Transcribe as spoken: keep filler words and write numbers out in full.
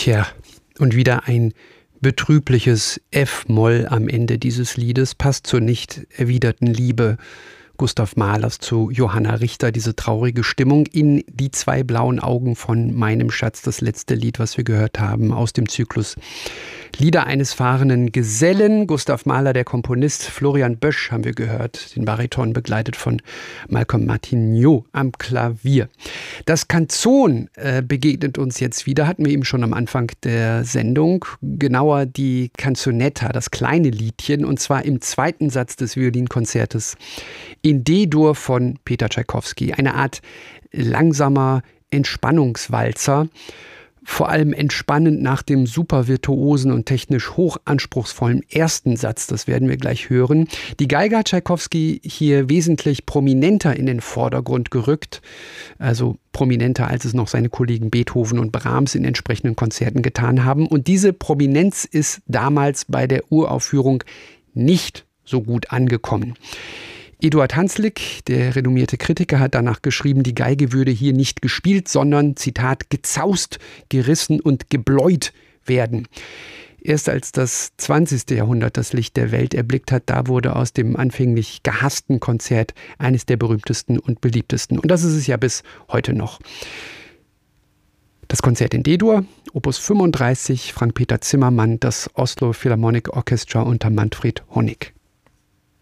Tja, und wieder ein betrübliches F-Moll am Ende dieses Liedes, passt zur nicht erwiderten Liebe Gustav Mahlers zu Johanna Richter, diese traurige Stimmung in Die zwei blauen Augen von meinem Schatz, das letzte Lied, was wir gehört haben aus dem Zyklus Lieder eines fahrenden Gesellen. Gustav Mahler, der Komponist, Florian Bösch haben wir gehört, den Bariton begleitet von Malcolm Martineau am Klavier. Das Canzon äh, begegnet uns jetzt wieder, hatten wir eben schon am Anfang der Sendung, genauer die Canzonetta, das kleine Liedchen, und zwar im zweiten Satz des Violinkonzertes in D-Dur von Peter Tschaikowski. Eine Art langsamer Entspannungswalzer, vor allem entspannend nach dem super virtuosen und technisch hochanspruchsvollen ersten Satz, das werden wir gleich hören. Die Geige hat Tschaikowski hier wesentlich prominenter in den Vordergrund gerückt, also prominenter, als es noch seine Kollegen Beethoven und Brahms in entsprechenden Konzerten getan haben. Und diese Prominenz ist damals bei der Uraufführung nicht so gut angekommen. Eduard Hanslick, der renommierte Kritiker, hat danach geschrieben, die Geige würde hier nicht gespielt, sondern, Zitat, gezaust, gerissen und gebläut werden. Erst als das zwanzigste Jahrhundert das Licht der Welt erblickt hat, da wurde aus dem anfänglich gehassten Konzert eines der berühmtesten und beliebtesten. Und das ist es ja bis heute noch. Das Konzert in D-Dur, Opus fünfunddreißig, Frank-Peter Zimmermann, das Oslo Philharmonic Orchestra unter Manfred Honeck.